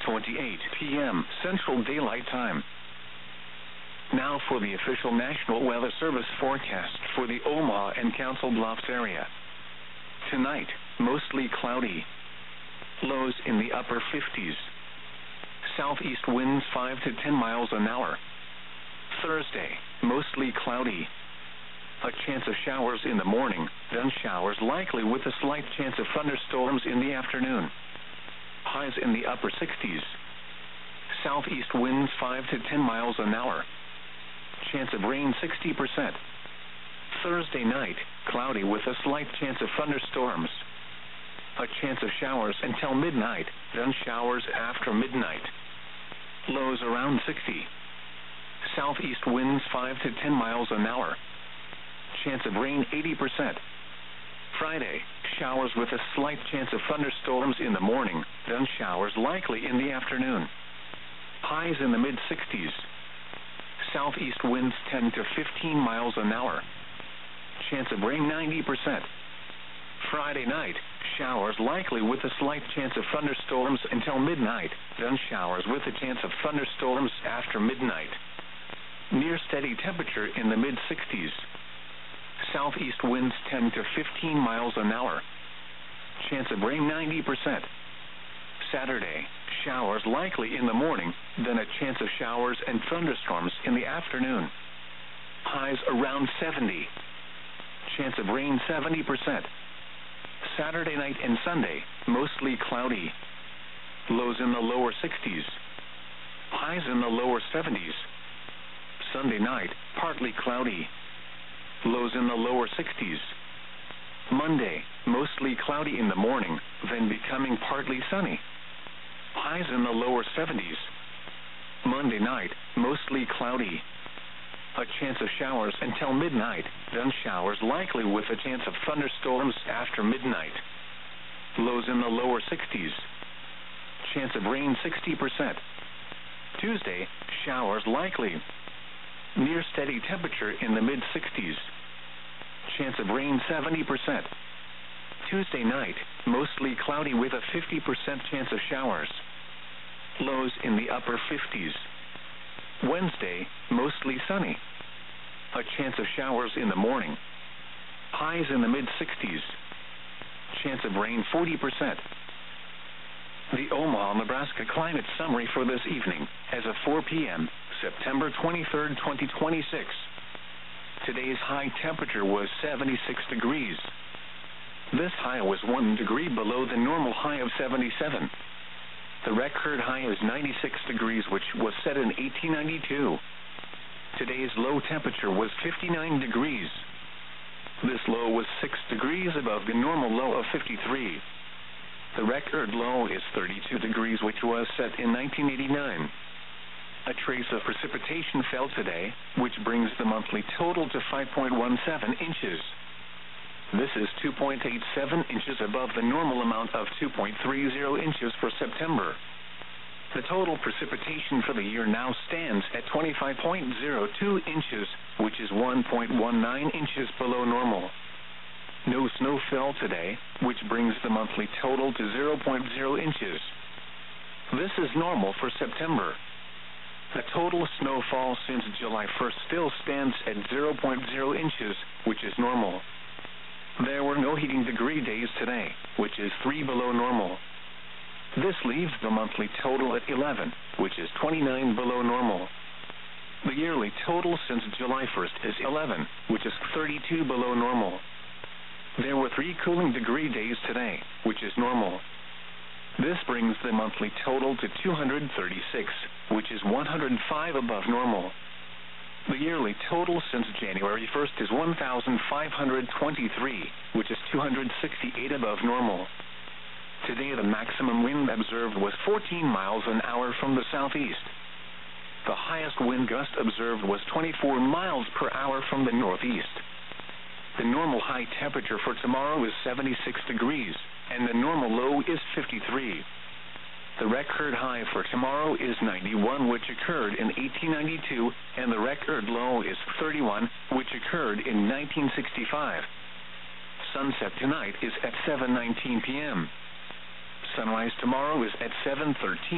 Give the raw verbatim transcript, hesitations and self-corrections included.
twenty-eight p m Central Daylight Time. Now for the official National Weather Service forecast for the Omaha and Council Bluffs area. Tonight, mostly cloudy. Lows in the upper fifties. Southeast winds five to ten miles an hour. Thursday, mostly cloudy. A chance of showers in the morning, then showers likely with a slight chance of thunderstorms in the afternoon. Highs in the upper sixties. Southeast winds five to ten miles an hour. Chance of rain sixty percent. Thursday night, cloudy with a slight chance of thunderstorms. A chance of showers until midnight, then showers after midnight. Lows around sixty. Southeast winds five to ten miles an hour. Chance of rain eighty percent. Friday, showers with a slight chance of thunderstorms in the morning, then showers likely in the afternoon. Highs in the mid sixties. Southeast winds ten to fifteen miles an hour. Chance of rain ninety percent. Friday night, showers likely with a slight chance of thunderstorms until midnight, then showers with a chance of thunderstorms after midnight. Near steady temperature in the mid sixties. Southeast winds ten to fifteen miles an hour. Chance of rain ninety percent. Saturday, showers likely in the morning, then a chance of showers and thunderstorms in the afternoon. Highs around seventy. Chance of rain seventy percent. Saturday night and Sunday, mostly cloudy. Lows in the lower sixties. Highs in the lower seventies. Sunday night, partly cloudy. Lows in the lower sixties. Monday, mostly cloudy in the morning, then becoming partly sunny. Highs in the lower seventies. Monday night, mostly cloudy. A chance of showers until midnight, then showers likely with a chance of thunderstorms after midnight. Lows in the lower sixties. Chance of rain sixty percent. Tuesday, showers likely. Near steady temperature in the mid sixties. Chance of rain seventy percent. Tuesday night, mostly cloudy with a fifty percent chance of showers. Lows in the upper fifties. Wednesday, mostly sunny. A chance of showers in the morning. Highs in the mid sixties. Chance of rain forty percent. The Omaha, Nebraska climate summary for this evening, as of four p m, September twenty-third, twenty twenty-six. Today's high temperature was seventy-six degrees. This high was one degree below the normal high of seventy-seven. The record high is ninety-six degrees, which was set in eighteen ninety-two. Today's low temperature was fifty-nine degrees. This low was six degrees above the normal low of fifty-three. The record low is thirty-two degrees, which was set in nineteen eighty-nine. A trace of precipitation fell today, which brings the monthly total to five point one seven inches. This is two point eight seven inches above the normal amount of two point three zero inches for September. The total precipitation for the year now stands at twenty-five point zero two inches, which is one point one nine inches below normal. No snow fell today, which brings the monthly total to zero point zero inches. This is normal for September. The total snowfall since July first still stands at zero point zero inches, which is normal. There were no heating degree days today, which is three below normal. This leaves the monthly total at eleven, which is twenty-nine below normal. The yearly total since July first is eleven, which is thirty-two below normal. There were three cooling degree days today, which is normal. This brings the monthly total to two hundred thirty-six, which is one hundred five above normal. The yearly total since January first is one thousand five hundred twenty-three, which is two hundred sixty-eight above normal. Today the maximum wind observed was fourteen miles an hour from the southeast. The highest wind gust observed was twenty-four miles per hour from the northeast. The normal high temperature for tomorrow is seventy-six degrees, and the normal low is fifty-three. The record high for tomorrow is ninety-one, which occurred in eighteen ninety-two, and the record low is thirty-one, which occurred in nineteen sixty-five. Sunset tonight is at seven nineteen p m Sunrise tomorrow is at seven thirteen.